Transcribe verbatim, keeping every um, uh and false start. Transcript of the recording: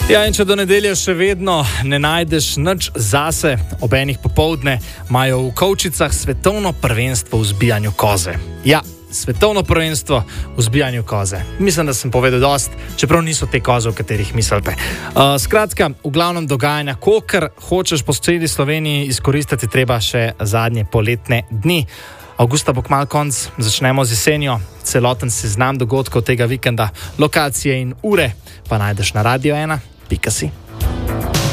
Ja, in če do nedelje še vedno ne najdeš nič zase, ob enih popoldne imajo v Kovčicah svetovno prvenstvo v zbijanju koze. Ja, svetovno prvenstvo v zbijanju koze. Mislim, da sem povedal dost, čeprav niso te koze, o katerih mislite. Uh, skratka, v glavnem dogajanja, kolikor hočeš po celi Sloveniji izkoristiti, treba še zadnje poletne dni. Avgusta bo kmalu konc, začnemo z jesenjo. Celoten seznam dogodkov tega vikenda, lokacije in ure pa najdeš na Radio ena pika si.